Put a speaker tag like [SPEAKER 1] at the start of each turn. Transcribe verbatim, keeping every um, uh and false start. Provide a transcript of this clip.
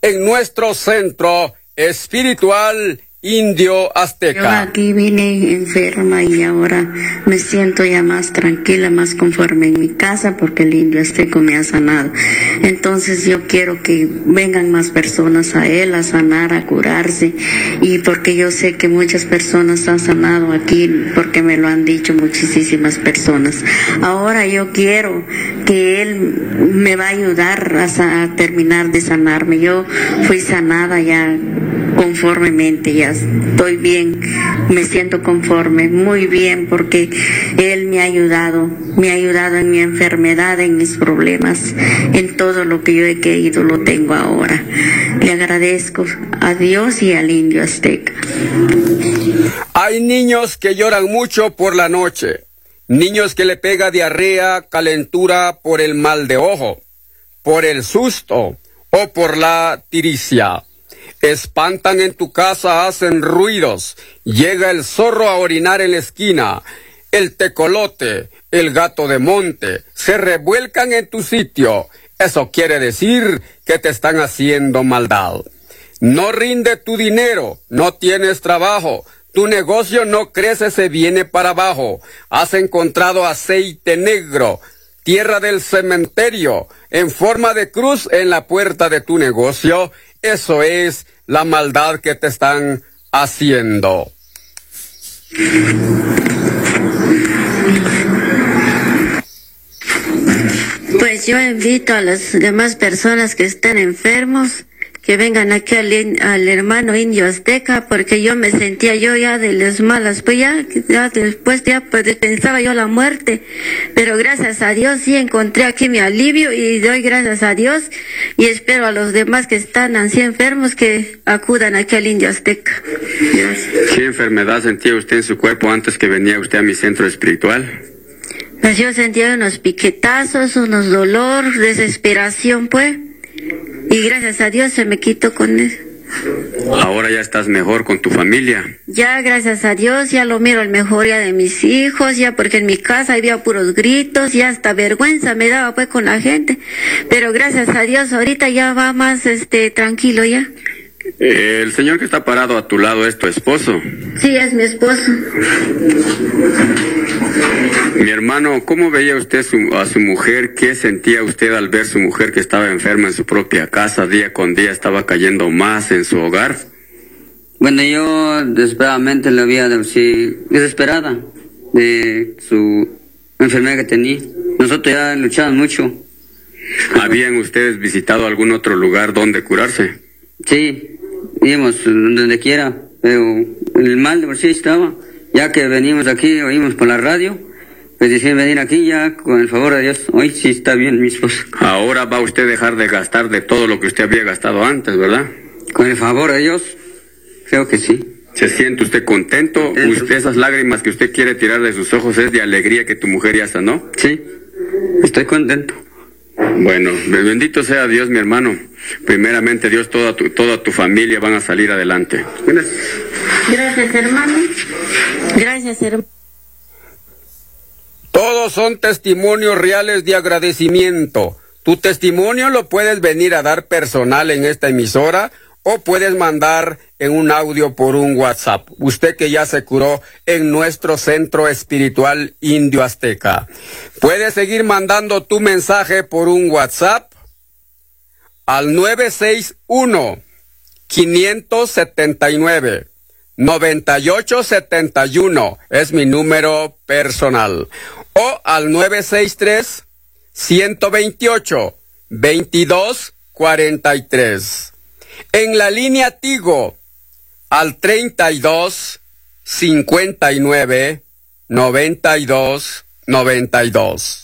[SPEAKER 1] en nuestro centro espiritual indio azteca.
[SPEAKER 2] Yo aquí vine enferma y ahora me siento ya más tranquila, más conforme en mi casa porque el indio azteca me ha sanado. Entonces yo quiero que vengan más personas a él a sanar, a curarse, y porque yo sé que muchas personas han sanado aquí porque me lo han dicho muchísimas personas. Ahora yo quiero que él me va a ayudar a, a terminar de sanarme. Yo fui sanada ya conformemente, ya estoy bien, me siento conforme, muy bien, porque él me ha ayudado, me ha ayudado en mi enfermedad, en mis problemas, en todo lo que yo he querido lo tengo ahora. Le agradezco a Dios y al indio azteca.
[SPEAKER 1] Hay niños que lloran mucho por la noche, niños que le pega diarrea, calentura por el mal de ojo, por el susto o por la tiricia. Espantan en tu casa, hacen ruidos, llega el zorro a orinar en la esquina, el tecolote, el gato de monte, se revuelcan en tu sitio. Eso quiere decir que te están haciendo maldad. No rinde tu dinero, no tienes trabajo, tu negocio no crece, se viene para abajo. Has encontrado aceite negro, tierra del cementerio, en forma de cruz en la puerta de tu negocio. Eso es la maldad que te están haciendo.
[SPEAKER 2] Pues yo invito a las demás personas que estén enfermos que vengan aquí al, al hermano indio azteca, porque yo me sentía yo ya de las malas, pues ya, ya después ya pues, pensaba yo la muerte, pero gracias a Dios sí encontré aquí mi alivio y doy gracias a Dios y espero a los demás que están así enfermos que acudan aquí al indio azteca. Gracias.
[SPEAKER 3] ¿Qué enfermedad sentía usted en su cuerpo antes que venía usted a mi centro espiritual?
[SPEAKER 2] Pues yo sentía unos piquetazos, unos dolor, desesperación pues. Y gracias a Dios se me quitó con eso.
[SPEAKER 3] Ahora ya estás mejor con tu familia.
[SPEAKER 2] Ya, gracias a Dios, ya lo miro el mejoría de mis hijos, ya porque en mi casa había puros gritos, ya hasta vergüenza me daba pues con la gente. Pero gracias a Dios ahorita ya va más este tranquilo ya.
[SPEAKER 3] Eh, el señor que está parado a tu lado es tu esposo.
[SPEAKER 2] Sí, es mi esposo.
[SPEAKER 3] Mi hermano, ¿cómo veía usted su, a su mujer? ¿Qué sentía usted al ver su mujer que estaba enferma en su propia casa? Día con día estaba cayendo más en su hogar.
[SPEAKER 4] Bueno, yo desesperadamente la veía sí, desesperada de su enfermedad que tenía. Nosotros ya luchamos mucho.
[SPEAKER 3] ¿Habían ustedes visitado algún otro lugar donde curarse?
[SPEAKER 4] Sí, íbamos donde quiera, pero el mal de por sí estaba. Ya que venimos aquí, oímos por la radio, pues decidí venir aquí ya con el favor de Dios. Hoy sí está bien mi esposa.
[SPEAKER 3] Ahora va usted a dejar de gastar de todo lo que usted había gastado antes, ¿verdad?
[SPEAKER 4] Con el favor de Dios, creo que sí.
[SPEAKER 3] ¿Se siente usted contento? contento. ¿Usted, esas lágrimas que usted quiere tirar de sus ojos es de alegría que tu mujer ya sanó?
[SPEAKER 4] Sí, estoy contento.
[SPEAKER 3] Bueno, bendito sea Dios, mi hermano. Primeramente Dios, toda tu, toda tu familia van a salir adelante.
[SPEAKER 2] Gracias, Gracias hermano. Gracias, hermano.
[SPEAKER 1] Todos son testimonios reales de agradecimiento. Tu testimonio lo puedes venir a dar personal en esta emisora o puedes mandar en un audio por un WhatsApp. Usted que ya se curó en nuestro centro espiritual indio azteca. Puedes seguir mandando tu mensaje por un WhatsApp al nueve seis uno, cinco siete nueve, nueve ocho siete uno. Es mi número personal. O al nueve seis tres, uno dos ocho, veintidós cuarenta y tres. En la línea Tigo, al treinta y dos, cincuenta y nueve, noventa y dos, noventa y dos.